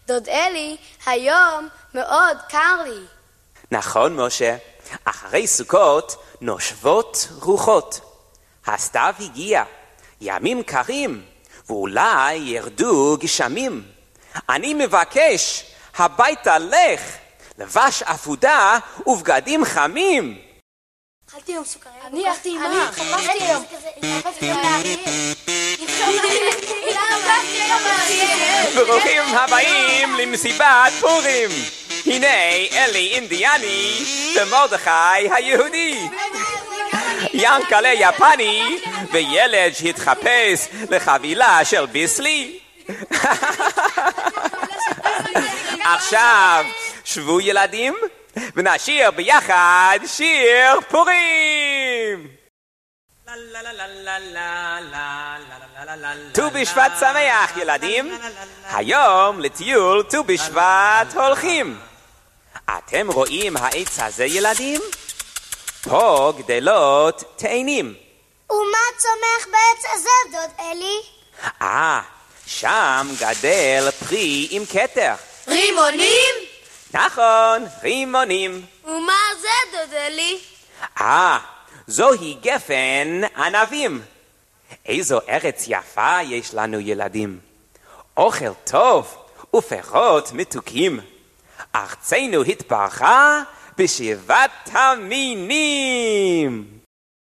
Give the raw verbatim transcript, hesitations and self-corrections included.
דוד אלי, היום מאוד קר לי. נכון, משה. אחרי סוכות נושבות רוחות. הסתיו הגיע, ימים קרים, ואולי ירדו גשמים. אני מבקש, הביתה לך, לבש עפודה ובגדים חמים. אכלתי היום סוכריה. אני אכלתי עם מה? חפשתי היום. חפשתי היום. ברוכים הבאים למסיבת פורים. הנה אלי אינדיאני ומרדכי היהודי. ינקלה יפני וילד שהתחפש לחבילה של ביסלי. עכשיו שבו ילדים ונשיר ביחד שיר פורים. ט"ו בשבט שמח ילדים, היום לטיול ט"ו בשבט הולכים. אתם רואים העץ הזה ילדים? פה גדלות תאנים. ומה צומח בעץ הזה דוד אלי? אה, שם גדל פרי עם כתר. רימונים? נכון, רימונים. ומה זה דוד אלי? אה, זוהי גפן ענבים. איזו ארץ יפה יש לנו ילדים. אוכל טוב ופירות מתוקים. ארצנו התברכה בשבעת המינים.